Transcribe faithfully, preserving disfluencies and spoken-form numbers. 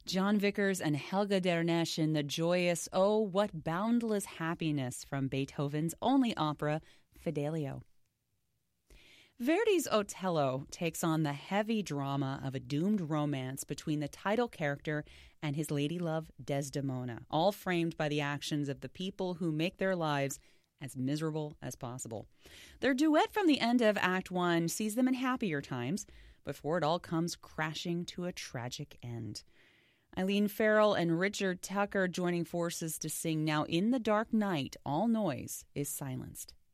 John Vickers and Helga Dernesch in the joyous "Oh, What Boundless Happiness" from Beethoven's only opera, Fidelio. Verdi's Otello takes on the heavy drama of a doomed romance between the title character and his ladylove Desdemona, all framed by the actions of the people who make their lives as miserable as possible. Their duet from the end of Act One sees them in happier times before it all comes crashing to a tragic end. Eileen Farrell and Richard Tucker joining forces to sing Now in the Dark Night, all noise is silenced.